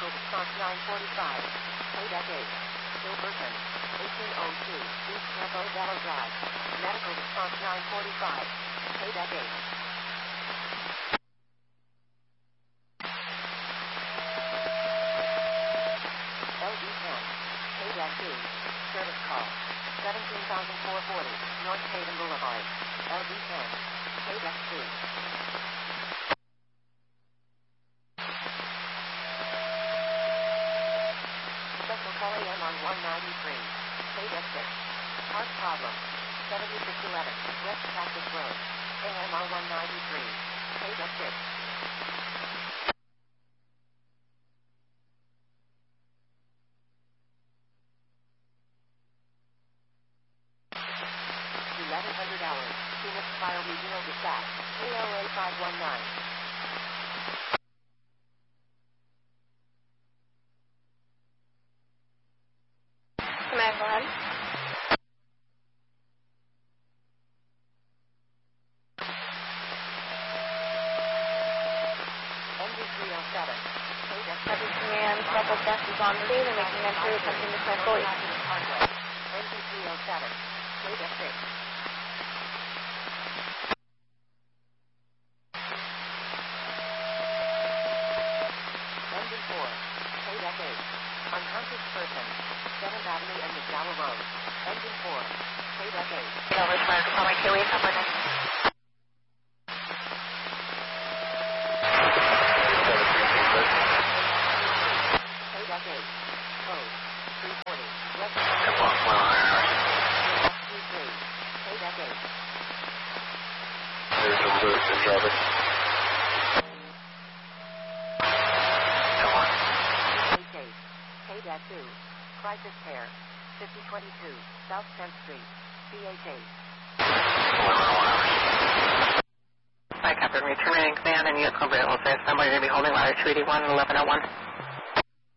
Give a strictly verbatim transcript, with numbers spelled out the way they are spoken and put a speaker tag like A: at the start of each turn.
A: Medical response nine forty-five. Kodak eight. Gilberton. eighteen oh two. East Campo Bello Drive. Medical response nine forty-five. Kodak eight. L D ten. Kodak two. Service call. seventeen thousand four hundred forty. North Tatum Boulevard. L D ten. Kodak two. Special call A M on one ninety-three. Kodak six. Heart problem. seventy-six eleven. West Cactus Road. A M on one ninety-three. Kodak six. eleven hundred hours. Phoenix Fire Regional Dispatch. K O A five one nine.
B: Command, go ahead.
A: N D three oh seven.
B: Heavy command, trouble gas is on scene and making entry, attempting to transport.
A: N D three oh seven. Kodak six. Engine four. Kodak eight. Unconscious person. seventh Avenue and McDowell Road. Engine four. Kodak eight.
B: Over to Mark, call my Q eight, number nine.
A: Kodak eight. Code. three forty. West Q three. Kodak eight.
C: There's a loop in traffic.
A: Kodak two. Crisis Care. fifty twenty-two. South tenth Street. C H eight.
B: Hi, Captain. Returning command and U S Cobra will say somebody going to be holding ladder two eighty-one and eleven oh one.